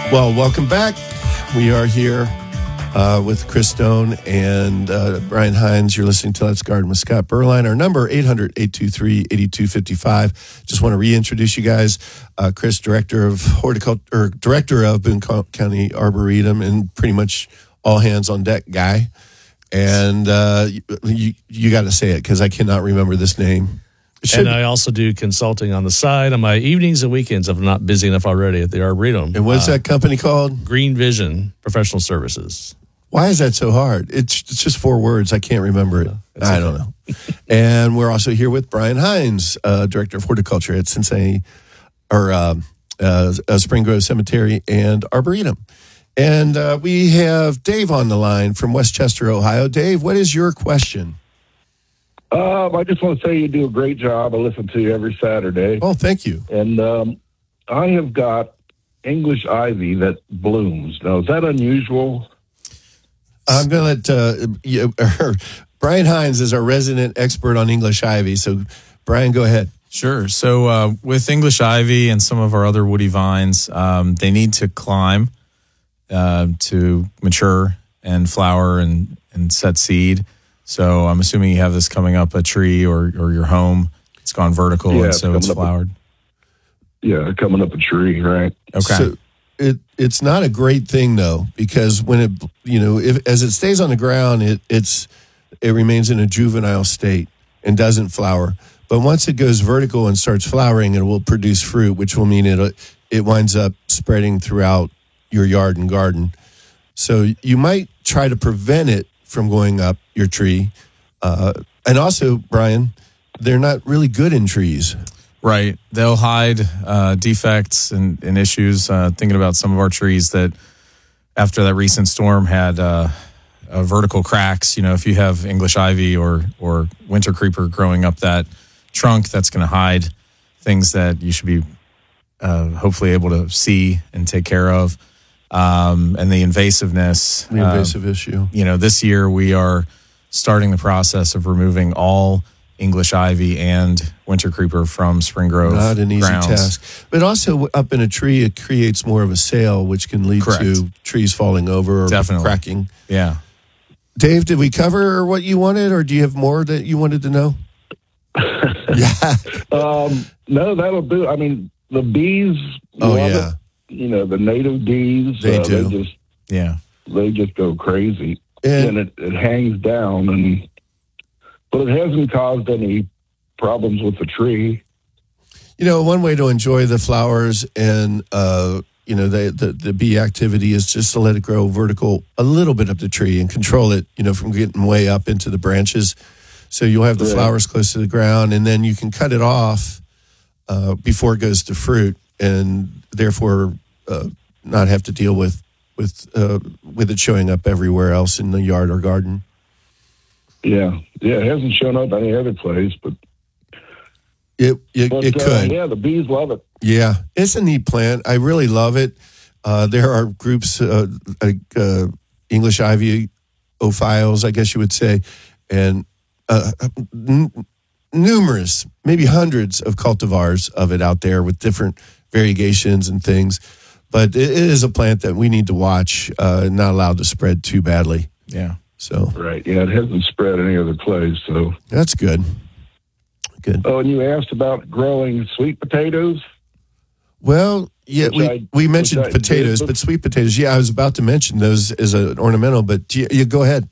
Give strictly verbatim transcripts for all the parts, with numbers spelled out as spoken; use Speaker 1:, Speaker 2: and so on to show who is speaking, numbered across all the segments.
Speaker 1: Well, welcome back. We are here uh, with Chris Stone and uh, Brian Hines. You're listening to Let's Garden with Scott Berline. Our number, eight hundred, eight two three, eight two five five. Just want to reintroduce you guys. Uh, Chris, Director of Horticulture, or Director of Boone County Arboretum, and pretty much all hands on deck guy. And uh, you, you got to say it because I cannot remember this name.
Speaker 2: And I also do consulting on the side on my evenings and weekends if I'm not busy enough already at the Arboretum.
Speaker 1: And what's
Speaker 2: uh,
Speaker 1: that company called?
Speaker 2: Green Vision Professional Services.
Speaker 1: Why is that so hard? It's, it's just four words. I can't remember it.
Speaker 2: That's
Speaker 1: I
Speaker 2: okay.
Speaker 1: don't know. And we're also here with Brian Hines, uh, Director of Horticulture at Cincinnati, or uh, uh, uh, Spring Grove Cemetery and Arboretum. And uh, we have Dave on the line from Westchester, Ohio. Dave, what is your question?
Speaker 3: Um, I just want to say you do a great job. I listen to you every Saturday.
Speaker 1: Oh, thank you.
Speaker 3: And um, I have got English ivy that blooms. Now, is that unusual?
Speaker 1: I'm going to let uh, you, er, Brian Hines is our resident expert on English ivy. So, Brian, go ahead.
Speaker 4: Sure. So uh, with English ivy and some of our other woody vines, um, they need to climb uh, to mature and flower and, and set seed. So I'm assuming you have this coming up a tree or, or your home. It's gone vertical,
Speaker 3: Yeah,
Speaker 4: and
Speaker 3: it's
Speaker 4: so it's
Speaker 3: coming up a-
Speaker 4: flowered.
Speaker 3: Yeah, coming up a tree, right?
Speaker 4: Okay.
Speaker 1: So it it's not a great thing though, because when it you know if as it stays on the ground, it it's it remains in a juvenile state and doesn't flower. But once it goes vertical and starts flowering, it will produce fruit, which will mean it it winds up spreading throughout your yard and garden. So you might try to prevent it from going up your tree. Uh, and also, Brian, they're not really good in trees.
Speaker 4: Right. They'll hide uh, defects and, and issues. Uh, thinking about some of our trees that after that recent storm had uh, uh, vertical cracks. You know, if you have English ivy or, or winter creeper growing up that trunk, that's going to hide things that you should be uh, hopefully able to see and take care of. Um, and the invasiveness.
Speaker 1: The invasive uh, issue.
Speaker 4: You know, this year we are starting the process of removing all English ivy and winter creeper from Spring Grove
Speaker 1: Not an easy
Speaker 4: grounds.
Speaker 1: task. But also up in a tree, it creates more of a sail, which can lead
Speaker 4: Correct.
Speaker 1: to trees falling over or
Speaker 4: Definitely.
Speaker 1: cracking.
Speaker 4: Yeah.
Speaker 1: Dave, did we cover what you wanted, or do you have more that you wanted to know? Yeah.
Speaker 3: Um, no, that'll do. I mean, the bees
Speaker 1: Oh,
Speaker 3: love
Speaker 1: yeah.
Speaker 3: it. You know, the native bees,
Speaker 1: They
Speaker 3: uh,
Speaker 1: do.
Speaker 3: they just
Speaker 4: Yeah.
Speaker 3: they just go crazy.
Speaker 1: And-
Speaker 3: And it, it hangs down, and but it hasn't caused any problems with the tree.
Speaker 1: You know, one way to enjoy the flowers and, uh, you know, the, the, the bee activity is just to let it grow vertical a little bit up the tree and control it, you know, from getting way up into the branches. So you'll have the
Speaker 3: Right.
Speaker 1: flowers close to the ground, and then you can cut it off uh, before it goes to fruit, and therefore uh, not have to deal with with uh, with it showing up everywhere else in the yard or garden.
Speaker 3: Yeah, yeah, it hasn't shown up any other place, but
Speaker 1: It it,
Speaker 3: but
Speaker 1: it
Speaker 3: uh,
Speaker 1: could.
Speaker 3: yeah, the bees love it.
Speaker 1: Yeah, it's a neat plant. I really love it. Uh, there are groups uh, like uh, English ivy ophiles, I guess you would say, and uh, n- numerous, maybe hundreds of cultivars of it out there with different variegations and things. But it, it is a plant that we need to watch, uh, not allowed to spread too badly.
Speaker 4: Yeah.
Speaker 1: So
Speaker 3: Right. Yeah, it hasn't spread any other place. So,
Speaker 1: that's good. Good.
Speaker 3: oh, and you asked about growing sweet potatoes.
Speaker 1: Well, yeah,
Speaker 3: Which
Speaker 1: we,
Speaker 3: I-
Speaker 1: we mentioned
Speaker 3: which I did,
Speaker 1: potatoes,
Speaker 3: but-
Speaker 1: but sweet potatoes. Yeah, I was about to mention those as an ornamental, but you, you go ahead.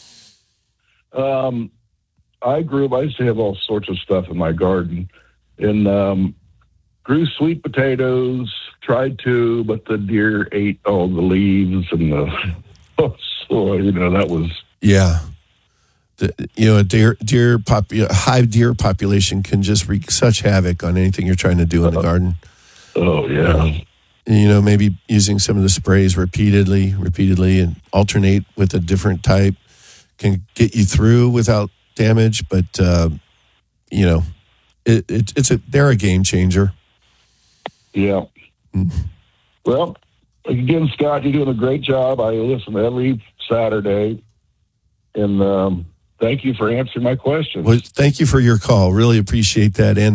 Speaker 3: Um, I grew. I used to have all sorts of stuff in my garden, and um, grew sweet potatoes. Tried to, but the deer ate all the leaves and the. So you know that was.
Speaker 1: Yeah. The, you know, a deer, deer popu- high deer population can just wreak such havoc on anything you're trying to do in the garden.
Speaker 3: Oh yeah.
Speaker 1: And, you know, maybe using some of the sprays repeatedly, repeatedly, and alternate with a different type can get you through without damage. But uh, you know, it, it, it's a they're a game changer.
Speaker 3: Yeah. Well, again, Scott, you're doing a great job. I listen every Saturday, and um, thank you for answering my questions.
Speaker 1: Well, thank you for your call. Really appreciate that. And